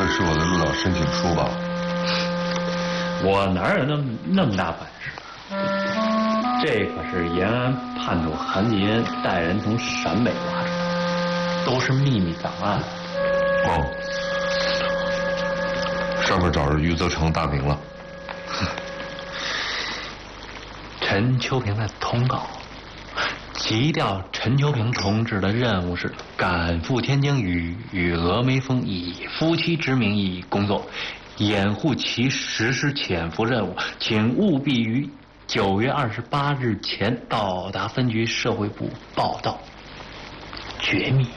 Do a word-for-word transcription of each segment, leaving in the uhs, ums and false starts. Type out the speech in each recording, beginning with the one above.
是我的入党申请书吧？ 我哪有那么那么大本事？这可是延安叛徒韩继恩带人从陕北挖出来的，都是秘密档案。 哦，上面找着余则成大名了。 陈秋平的通告，急调陈秋平同志的任务是赶赴天津与与峨眉峰以夫妻之名义工作，掩护其实施潜伏任务，请务必于九月二十八日前到达分局社会部报到。绝密。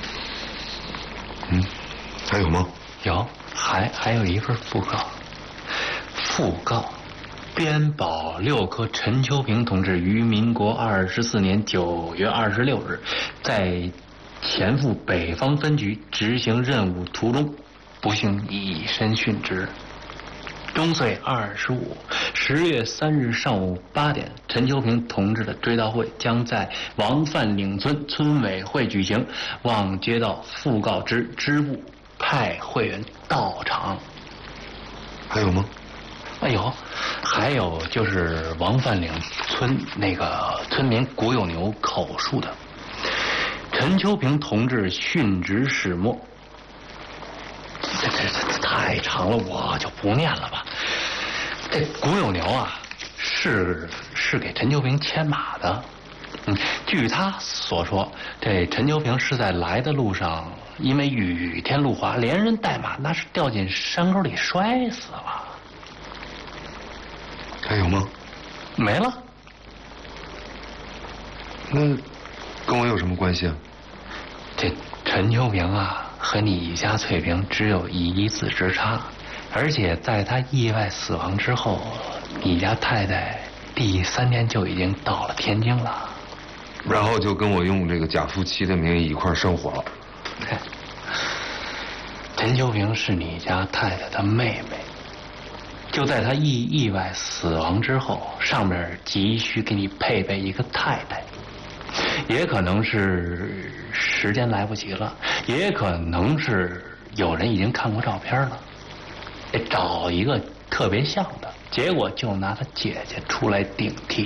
嗯，还有吗？ 有，还还有一份讣告。讣告。编保六科陈秋平同志于民国二十四年九月二十六日，在前赴北方分局执行任务途中，不幸以身殉职。终岁二十五。十月三日上午八点，陈秋平同志的追悼会将在王范岭村村委会举行，望接到讣告之支部派会员到场。 还有吗？ 哎呦，还有就是王范岭村那个村民古有牛口述的，陈秋平同志殉职始末。这这这太长了，我就不念了吧。这古有牛啊，是是给陈秋平牵马的。嗯，据他所说，这陈秋平是在来的路上，因为雨天路滑，连人带马那是掉进山沟里摔死了。 还有吗？ 没了。 那跟我有什么关系啊？ 这陈秋平啊，和你家翠萍只有一字之差，而且在他意外死亡之后，你家太太第三天就已经到了天津了， 然后就跟我用这个假夫妻的名义一块生活了。 陈秋平是你家太太的妹妹。就在他意意外死亡之后，上面急需给你配备一个太太，也可能是时间来不及了，也可能是有人已经看过照片了，得找一个特别像的，结果就拿他姐姐出来顶替。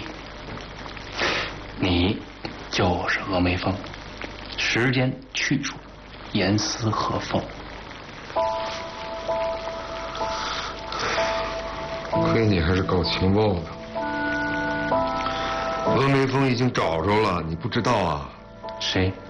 你就是峨眉峰，时间去处严丝合缝。 亏你还是搞情报的，峨眉峰已经找着了，你不知道啊？ 谁？